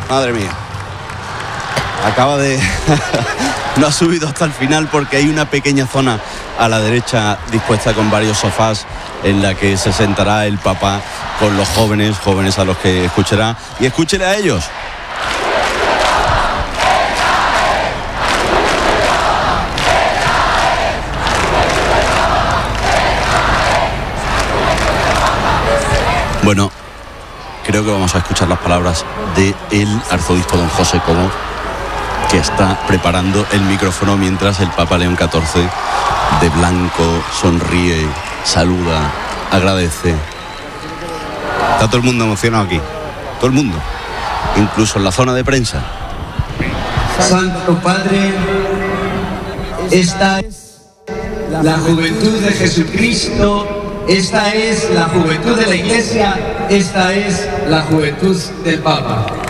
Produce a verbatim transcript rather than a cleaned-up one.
Madre mía. Acaba de... no ha subido hasta el final porque hay una pequeña zona a la derecha dispuesta con varios sofás en la que se sentará el Papa con los jóvenes, jóvenes a los que escuchará. Y escúchele a ellos. Bueno, creo que vamos a escuchar las palabras de el arzobispo don José Cobo, que está preparando el micrófono mientras el Papa León catorce, de blanco, sonríe, saluda, agradece. Está todo el mundo emocionado aquí, todo el mundo, incluso en la zona de prensa. Santo Padre, esta es la juventud de Jesucristo. Esta es la juventud de la Iglesia, esta es la juventud del Papa.